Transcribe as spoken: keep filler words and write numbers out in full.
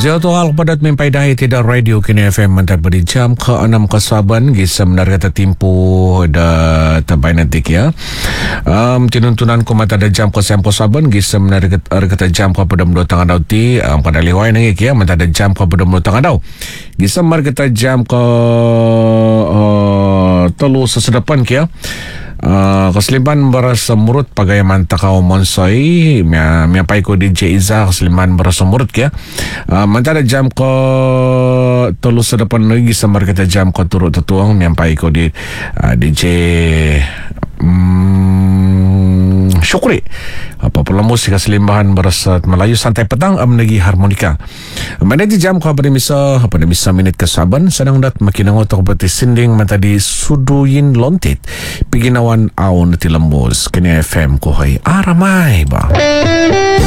Zio tu hal padat mimpai dahi tidak radio kini F M mantar pada jam ke enam ke saban gisa menar kata timpu da tabai nanti ya. Um, tinuntunan ko mata da jam ke sempo saban gisa menar kata jam ke pada mulu tangan dauti um, pada liwai nangi ya mata da jam ke pada mulu tangan dau. Gisa menar kata jam ke uh, telu sesedapan ya. Uh, keseliman berasa murut pagai mantakau monsoi mia mia pai ko D J Iza keseliman berasa murut ya. Uh, mantara jam ko telu sedepan lagi samar kita jam ko turut tetuang mia pai ko di uh, D J um, Syukri apa pula musik keselimbahan berasa Melayu santai petang am lagi harmonika. Mana di jam ko apa misa apa misa minit ke saban sedang dat makin ngotok berarti sinding mata di suduin lontit piginawan aun ti lembus kini F M ko hay aramay ba.